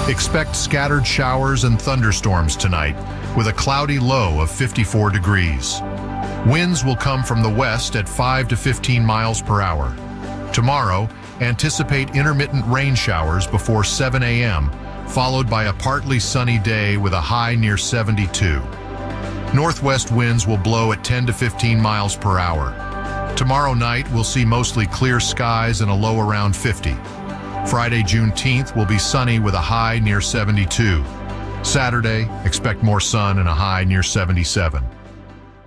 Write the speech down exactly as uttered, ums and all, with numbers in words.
Expect scattered showers and thunderstorms tonight, with a cloudy low of fifty-four degrees. Winds will come from the west at five to fifteen miles per hour. Tomorrow, anticipate intermittent rain showers before seven A M, followed by a partly sunny day with a high near seventy-two. Northwest winds will blow at ten to fifteen miles per hour. Tomorrow night, we'll see mostly clear skies and a low around fifty. Friday, Juneteenth, will be sunny with a high near seventy-two. Saturday, expect more sun and a high near seventy-seven.